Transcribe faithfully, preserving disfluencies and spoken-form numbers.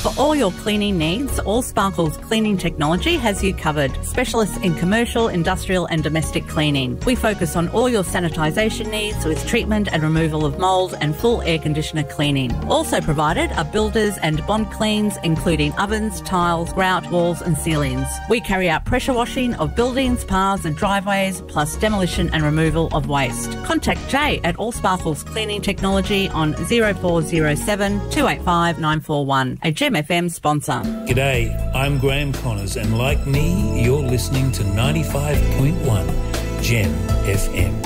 For all your cleaning needs, All Sparkles Cleaning Technology has you covered. Specialists in commercial, industrial and domestic cleaning. We focus on all your sanitisation needs with treatment and removal of mould and full air conditioner cleaning. Also provided are builders and bond cleans, including ovens, tiles, grout, walls and ceilings. We carry out pressure washing of buildings, paths and driveways, plus demolition and removal of waste. Contact Jay at All Sparkles Cleaning Technology on zero four zero seven, two eight five, nine four one, a Gem F M sponsor. G'day, I'm Graham Connors and like me, you're listening to ninety-five point one Gem F M.